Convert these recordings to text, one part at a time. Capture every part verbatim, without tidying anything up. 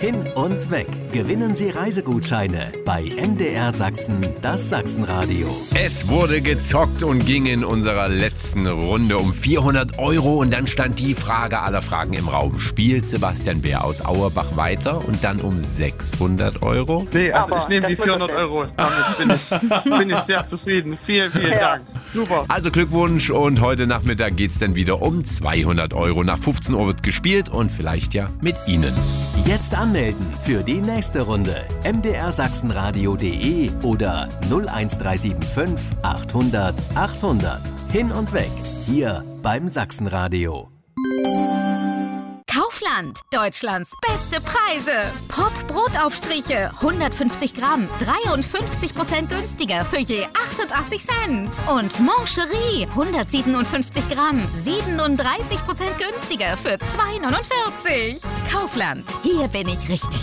Hin und weg. Gewinnen Sie Reisegutscheine bei M D R Sachsen, das Sachsenradio. Es wurde gezockt und ging in unserer letzten Runde um vierhundert Euro. Und dann stand die Frage aller Fragen im Raum. Spielt Sebastian Bär aus Auerbach weiter und dann um sechshundert Euro? Nee, also Aber ich nehme die das wird vierhundert okay. Euro. Damit bin ich, bin ich sehr zufrieden. Vielen, vielen Ja. Dank. Super. Also Glückwunsch, und heute Nachmittag geht's dann wieder um zweihundert Euro. Nach fünfzehn Uhr wird gespielt und vielleicht ja mit Ihnen. Jetzt anmelden für die nächste Runde. m d r sachsenradio punkt de oder null eins drei sieben fünf achthundert achthundert. Hin und weg. Hier beim Sachsenradio. Kaufland, Deutschlands beste Preise. Pop-Brotaufstriche, hundertfünfzig Gramm, dreiundfünfzig Prozent günstiger für je achtundachtzig Cent. Und Mancherie, hundertsiebenundfünfzig Gramm, siebenunddreißig Prozent günstiger für zwei neunundvierzig. Kaufland, hier bin ich richtig.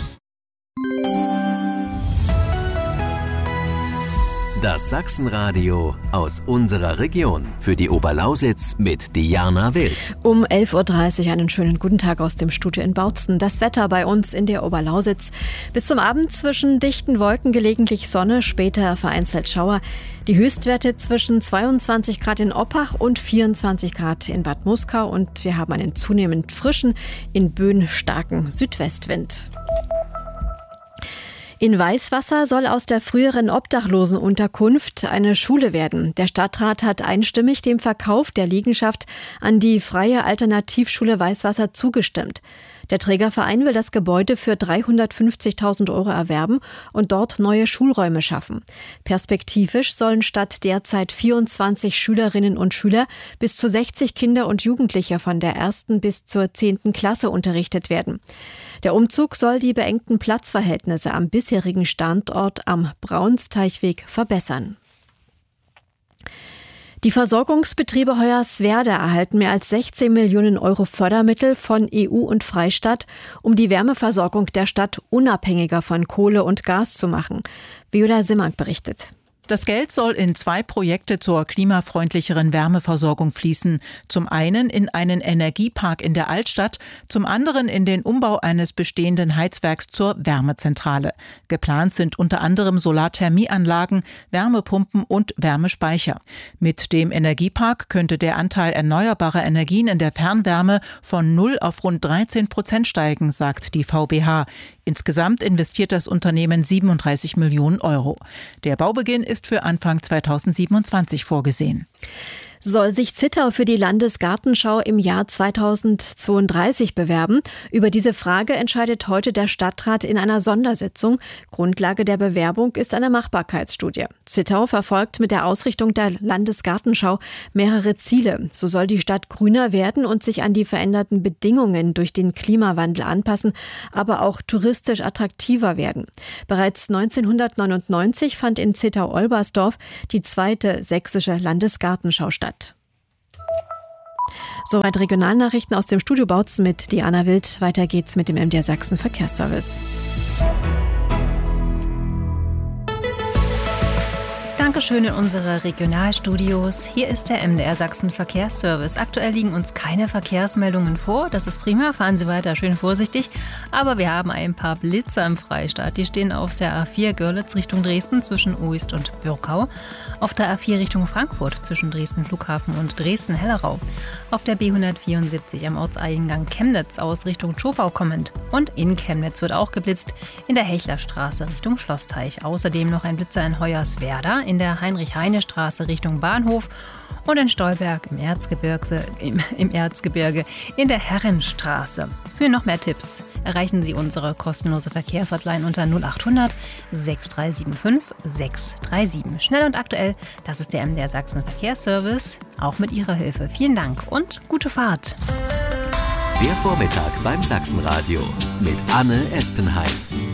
Das Sachsenradio aus unserer Region. Für die Oberlausitz mit Diana Wild. Um elf Uhr dreißig einen schönen guten Tag aus dem Studio in Bautzen. Das Wetter bei uns in der Oberlausitz. Bis zum Abend zwischen dichten Wolken gelegentlich Sonne, später vereinzelt Schauer. Die Höchstwerte zwischen zweiundzwanzig Grad in Oppach und vierundzwanzig Grad in Bad Muskau. Und wir haben einen zunehmend frischen, in Böen starken Südwestwind. In Weißwasser soll aus der früheren Obdachlosenunterkunft eine Schule werden. Der Stadtrat hat einstimmig dem Verkauf der Liegenschaft an die Freie Alternativschule Weißwasser zugestimmt. Der Trägerverein will das Gebäude für dreihundertfünfzigtausend Euro erwerben und dort neue Schulräume schaffen. Perspektivisch sollen statt derzeit vierundzwanzig Schülerinnen und Schüler bis zu sechzig Kinder und Jugendliche von der ersten bis zur zehnten Klasse unterrichtet werden. Der Umzug soll die beengten Platzverhältnisse am bisherigen Standort am Braunsteichweg verbessern. Die Versorgungsbetriebe Hoyerswerda erhalten mehr als sechzehn Millionen Euro Fördermittel von E U und Freistaat, um die Wärmeversorgung der Stadt unabhängiger von Kohle und Gas zu machen. Viola Simmak berichtet. Das Geld soll in zwei Projekte zur klimafreundlicheren Wärmeversorgung fließen. Zum einen in einen Energiepark in der Altstadt, zum anderen in den Umbau eines bestehenden Heizwerks zur Wärmezentrale. Geplant sind unter anderem Solarthermieanlagen, Wärmepumpen und Wärmespeicher. Mit dem Energiepark könnte der Anteil erneuerbarer Energien in der Fernwärme von null auf rund dreizehn Prozent steigen, sagt die V B H. Insgesamt investiert das Unternehmen siebenunddreißig Millionen Euro. Der Baubeginn ist für Anfang zweitausendsiebenundzwanzig vorgesehen. Soll sich Zittau für die Landesgartenschau im Jahr zweitausendzweiunddreißig bewerben? Über diese Frage entscheidet heute der Stadtrat in einer Sondersitzung. Grundlage der Bewerbung ist eine Machbarkeitsstudie. Zittau verfolgt mit der Ausrichtung der Landesgartenschau mehrere Ziele. So soll die Stadt grüner werden und sich an die veränderten Bedingungen durch den Klimawandel anpassen, aber auch touristisch attraktiver werden. Bereits neunzehnhundertneunundneunzig fand in Zittau-Olbersdorf die zweite sächsische Landesgartenschau statt. Soweit Regionalnachrichten aus dem Studio Bautzen mit Diana Wild. Weiter geht's mit dem M D R Sachsen Verkehrsservice. Dankeschön in unsere Regionalstudios. Hier ist der M D R Sachsen Verkehrsservice. Aktuell liegen uns keine Verkehrsmeldungen vor. Das ist prima, fahren Sie weiter schön vorsichtig. Aber wir haben ein paar Blitzer im Freistaat. Die stehen auf der A vier Görlitz Richtung Dresden zwischen Uist und Bürkau. Auf der A vier Richtung Frankfurt zwischen Dresden Flughafen und Dresden-Hellerau. Auf der B hundertvierundsiebzig am Ortseingang Chemnitz aus Richtung Schopau kommend. Und in Chemnitz wird auch geblitzt in der Hechlerstraße Richtung Schlossteich. Außerdem noch ein Blitzer in Hoyerswerda in der Heinrich-Heine-Straße Richtung Bahnhof und in Stolberg im Erzgebirge, im, im Erzgebirge in der Herrenstraße. Für noch mehr Tipps erreichen Sie unsere kostenlose Verkehrshotline unter null achthundert sechs drei sieben fünf sechs drei sieben. Schnell und aktuell, das ist der M D R Sachsen Verkehrsservice, auch mit Ihrer Hilfe. Vielen Dank und gute Fahrt. Der Vormittag beim Sachsenradio mit Anne Espenheim.